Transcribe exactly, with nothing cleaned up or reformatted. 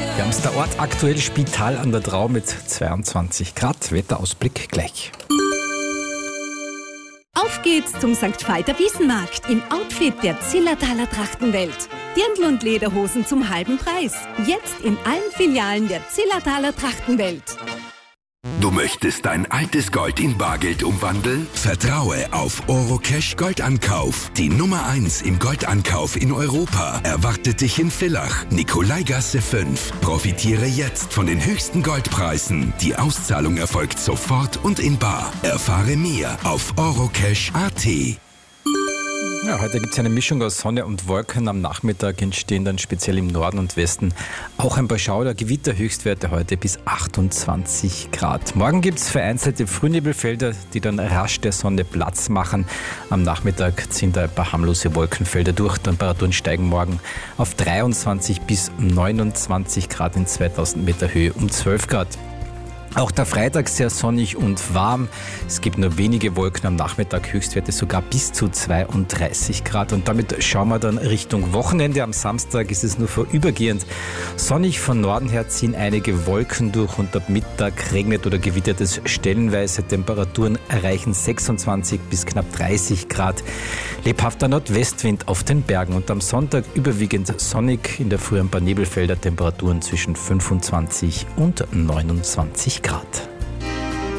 Wir haben es der Ort aktuell Spital an der Drau mit zweiundzwanzig Grad. Wetterausblick gleich. Auf geht's zum Sankt Veit Wiesenmarkt im Outfit der Zillertaler Trachtenwelt. Dirndl und Lederhosen zum halben Preis. Jetzt in allen Filialen der Zillertaler Trachtenwelt. Du möchtest dein altes Gold in Bargeld umwandeln? Vertraue auf Orocash Goldankauf. Die Nummer eins im Goldankauf in Europa erwartet dich in Villach, Nikolaigasse fünf. Profitiere jetzt von den höchsten Goldpreisen. Die Auszahlung erfolgt sofort und in bar. Erfahre mehr auf orocash punkt at. Ja, heute gibt es eine Mischung aus Sonne und Wolken. Am Nachmittag entstehen dann speziell im Norden und Westen auch ein paar Schauer. Gewitter, Höchstwerte heute bis achtundzwanzig Grad. Morgen gibt es vereinzelte Frühnebelfelder, die dann rasch der Sonne Platz machen. Am Nachmittag ziehen da ein paar harmlose Wolkenfelder durch. Temperaturen steigen morgen auf dreiundzwanzig bis neunundzwanzig Grad in zweitausend Meter Höhe um zwölf Grad. Auch der Freitag sehr sonnig und warm. Es gibt nur wenige Wolken am Nachmittag, Höchstwerte sogar bis zu zweiunddreißig Grad. Und damit schauen wir dann Richtung Wochenende. Am Samstag ist es nur vorübergehend sonnig. Von Norden her ziehen einige Wolken durch und ab Mittag regnet oder gewittert es stellenweise. Temperaturen erreichen sechsundzwanzig bis knapp dreißig Grad. Lebhafter Nordwestwind auf den Bergen. Und am Sonntag überwiegend sonnig. In der Früh ein paar Nebelfelder, Temperaturen zwischen fünfundzwanzig und neunundzwanzig Grad.